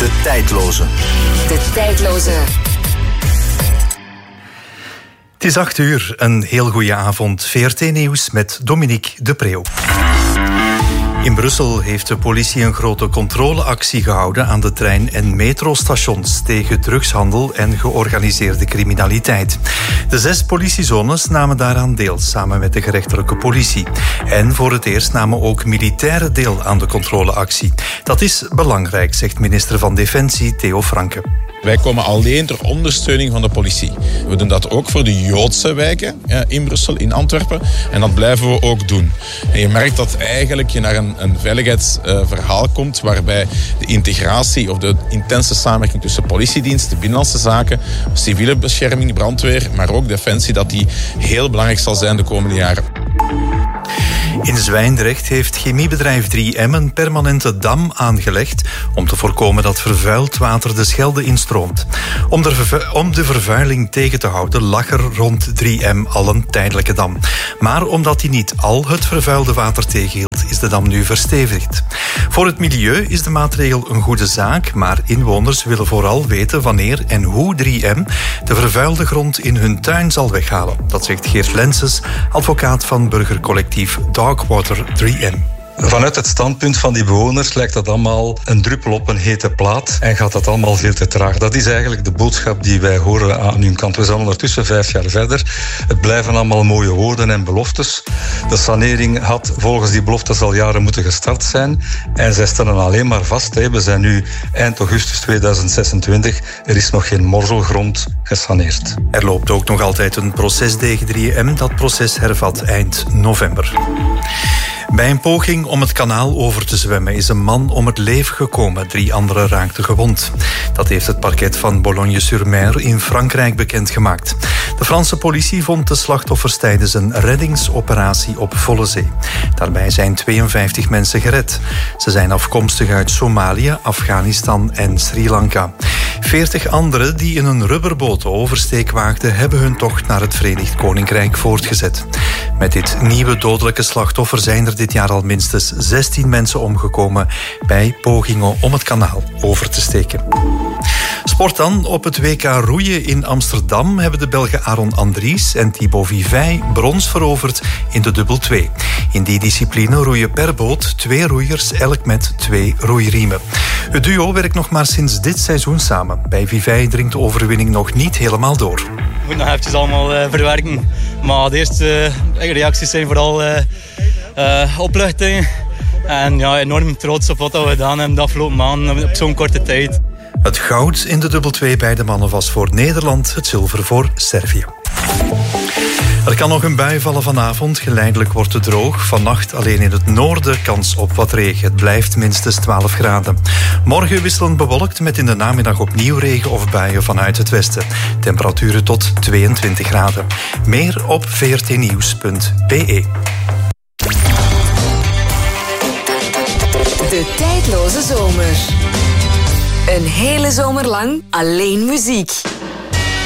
De tijdloze. De tijdloze. Het is 8:00, een heel goede avond. VRT Nieuws met Dominique de Preeuw. In Brussel heeft de politie een grote controleactie gehouden aan de trein- en metrostations tegen drugshandel en georganiseerde criminaliteit. De 6 politiezones namen daaraan deel, samen met de gerechtelijke politie. En voor het eerst namen ook militairen deel aan de controleactie. Dat is belangrijk, zegt minister van Defensie Theo Franke. Wij komen alleen ter ondersteuning van de politie. We doen dat ook voor de Joodse wijken in Brussel, in Antwerpen. En dat blijven we ook doen. En je merkt dat eigenlijk je naar een veiligheidsverhaal komt waarbij de integratie of de intense samenwerking tussen politiedienst, binnenlandse zaken, civiele bescherming, brandweer, maar ook defensie, dat die heel belangrijk zal zijn de komende jaren. In Zwijndrecht heeft chemiebedrijf 3M een permanente dam aangelegd om te voorkomen dat vervuild water de Schelde instroomt. Om de vervuiling tegen te houden lag er rond 3M al een tijdelijke dam. Maar omdat die niet al het vervuilde water tegenhield, is de dam nu verstevigd. Voor het milieu is de maatregel een goede zaak, maar inwoners willen vooral weten wanneer en hoe 3M de vervuilde grond in hun tuin zal weghalen. Dat zegt Geert Lenses, advocaat van burgercollectief Dogwater 3M. Vanuit het standpunt van die bewoners lijkt dat allemaal een druppel op een hete plaat en gaat dat allemaal veel te traag. Dat is eigenlijk de boodschap die wij horen aan hun kant. We zijn ondertussen 5 jaar verder. Het blijven allemaal mooie woorden en beloftes. De sanering had volgens die beloftes al jaren moeten gestart zijn en zij stellen alleen maar vast. We zijn nu eind augustus 2026. Er is nog geen morzelgrond gesaneerd. Er loopt ook nog altijd een proces tegen 3M. Dat proces hervat eind november. Bij een poging om het kanaal over te zwemmen is een man om het leven gekomen. 3 anderen raakten gewond. Dat heeft het parket van Boulogne-sur-Mer in Frankrijk bekendgemaakt. De Franse politie vond de slachtoffers tijdens een reddingsoperatie op volle zee. Daarbij zijn 52 mensen gered. Ze zijn afkomstig uit Somalië, Afghanistan en Sri Lanka. 40 anderen die in een rubberboot de oversteek waagden, hebben hun tocht naar het Verenigd Koninkrijk voortgezet. Met dit nieuwe dodelijke slachtoffer zijn er dit jaar al minstens 16 mensen omgekomen bij pogingen om het kanaal over te steken. Sport dan. Op het WK roeien in Amsterdam hebben de Belgen Aaron Andries en Thibaut Vivey brons veroverd in de dubbel 2. In die discipline roeien per boot 2 roeiers, elk met 2 roeiriemen. Het duo werkt nog maar sinds dit seizoen samen. Bij Vivey dringt de overwinning nog niet helemaal door. We moeten nog eventjes allemaal verwerken. Maar de eerste reacties zijn vooral opluchting. En ja, enorm trots op wat we gedaan hebben de afgelopen maanden op zo'n korte tijd. Het goud in de dubbel 2 bij de mannen was voor Nederland, het zilver voor Servië. Er kan nog een bui vallen vanavond. Geleidelijk wordt het droog. Vannacht alleen in het noorden kans op wat regen. Het blijft minstens 12 graden. Morgen wisselend bewolkt met in de namiddag opnieuw regen of buien vanuit het westen. Temperaturen tot 22 graden. Meer op vrtnieuws.be. De tijdloze zomer. Een hele zomer lang alleen muziek.